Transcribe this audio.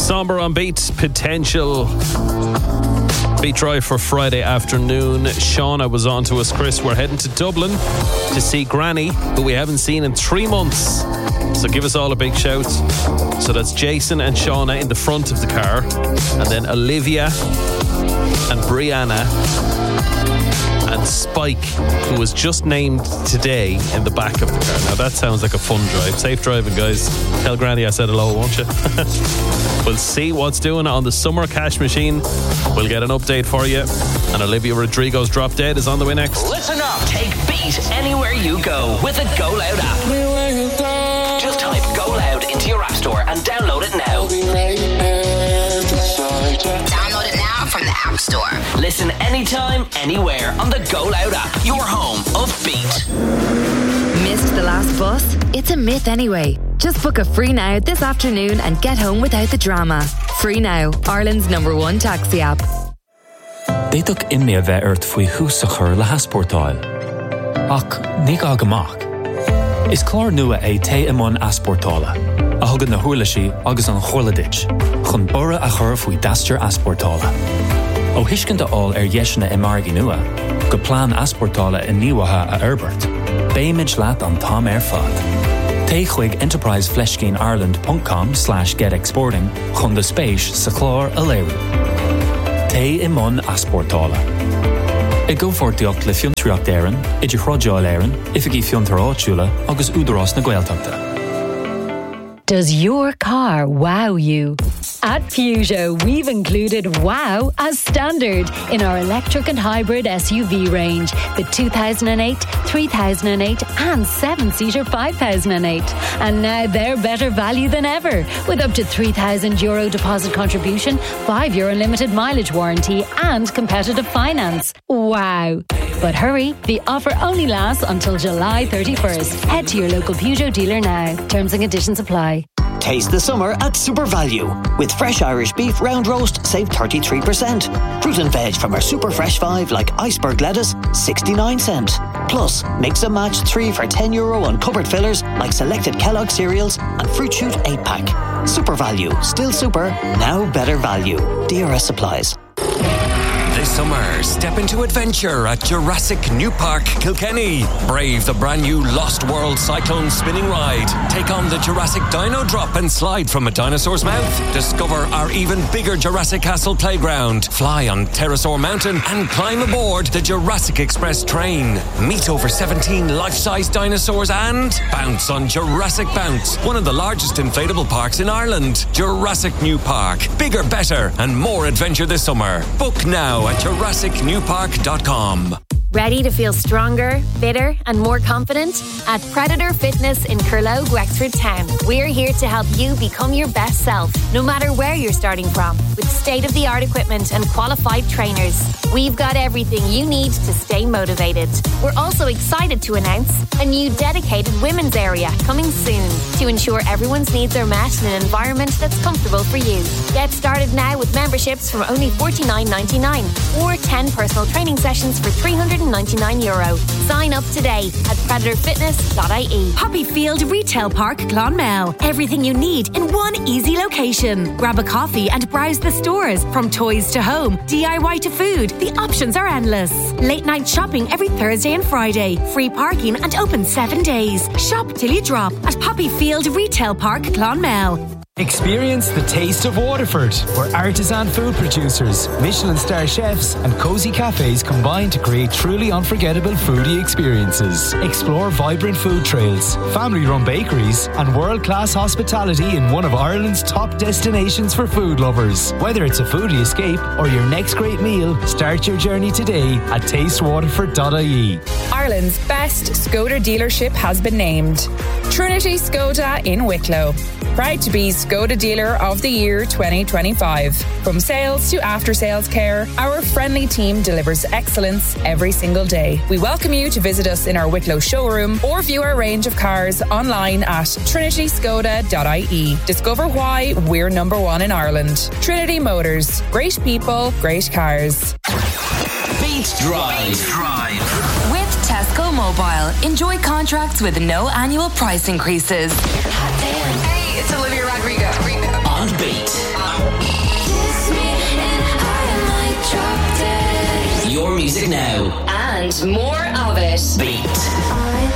Somber on Beat, Potential. Beat Drive for Friday afternoon. Shauna was on to us, Chris. We're heading to Dublin to see Granny, who we haven't seen in 3 months. So give us all a big shout. So that's Jason and Shauna in the front of the car. And then Olivia and Brianna and Spike, who was just named today, in the back of the car. Now that sounds like a fun drive. Safe driving, guys. Tell Granny I said hello, won't you? We'll see what's doing on the Summer Cash Machine. We'll get an update for you. And Olivia Rodrigo's Drop Dead is on the way next. Listen up. Take Beat anywhere you go with the Go Loud app. Just type Go Loud into your app store and download it now. Download it now from the App Store. Listen anytime, anywhere on the Go Loud app. Your home of Beat. Missed the last bus? It's a myth anyway. Just book a Free Now this afternoon and get home without the drama. Free Now, Ireland's #1 taxi app. Déadach imní a bheith ort faoi húsachar le hasportáil. Ach, ní gá gamach. Is clár nua é té imón asportála. A thugad na huirlaisí agus an chorladit. Chun bora a chur faoi dasteir asportála. Ó hiiscint aáil dheisina I margaí nua. Go plán asportála in níomhatha a Herbert. Béimid leat an tám fad. Té chuig enterprisefleshgaineIreland.com/getexporting chun de spéis sa chlár a léirú. Té imón asportála. I go fortiocht le fiontriacht éireann, idir chrodáil éireann, ifigí fiontar áitiúla agus údarás na Gaeltachta. Does your car wow you? At Peugeot, we've included wow as standard in our electric and hybrid SUV range. The 2008, 3008 and 7-seater 5008. And now they're better value than ever, with up to €3,000 deposit contribution, 5-year unlimited mileage warranty and competitive finance. Wow. But hurry, the offer only lasts until July 31st. Head to your local Peugeot dealer now. Terms and conditions apply. Taste the summer at Super Value. With fresh Irish beef round roast, save 33%. Fruit and veg from our super fresh 5 like iceberg lettuce, 69 cents. Plus, mix and match 3 for €10 on cupboard fillers like selected Kellogg cereals and Fruit Shoot 8-pack. Super Value. Still super, now better value. DRS supplies. This summer, step into adventure at Jurassic New Park, Kilkenny. Brave the brand new Lost World Cyclone spinning ride. Take on the Jurassic Dino Drop and slide from a dinosaur's mouth. Discover our even bigger Jurassic Castle playground. Fly on Pterosaur Mountain and climb aboard the Jurassic Express train. Meet over 17 life-size dinosaurs and bounce on Jurassic Bounce, one of the largest inflatable parks in Ireland. Jurassic New Park. Bigger, better and more adventure this summer. Book now at JurassicNewPark.com. Ready to feel stronger, fitter and more confident? At Predator Fitness in Curlow, Wexford Town, we're here to help you become your best self, no matter where you're starting from, with state-of-the-art equipment and qualified trainers. We've got everything you need to stay motivated. We're also excited to announce a new dedicated women's area coming soon to ensure everyone's needs are met in an environment that's comfortable for you. Get started now with memberships from only $49.99 or 10 personal training sessions for €399. Sign up today at predatorfitness.ie. Poppyfield Retail Park, Clonmel. Everything you need in one easy location. Grab a coffee and browse the stores. From toys to home, DIY to food, the options are endless. Late night shopping every Thursday and Friday. Free parking and open 7 days. Shop till you drop at Poppyfield Retail Park, Clonmel. Experience the taste of Waterford, where artisan food producers, Michelin-star chefs and cosy cafes combine to create truly unforgettable foodie experiences. Explore vibrant food trails, family-run bakeries and world-class hospitality in one of Ireland's top destinations for food lovers. Whether it's a foodie escape or your next great meal, start your journey today at tastewaterford.ie. Ireland's best Skoda dealership has been named. Trinity Skoda in Wicklow. Proud to be Skoda Dealer of the Year 2025. From sales to after-sales care, our friendly team delivers excellence every single day. We welcome you to visit us in our Wicklow showroom or view our range of cars online at trinityskoda.ie. Discover why we're #1 in Ireland. Trinity Motors. Great people, great cars. Beat Drive. With Tesco Mobile, enjoy contracts with no annual price increases. Hey, it's Olivia Rodrigo. On Beat. music now. And more of it. Beat.